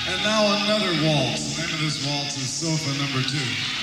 And now another waltz. The name of this waltz is Sofa Number 2.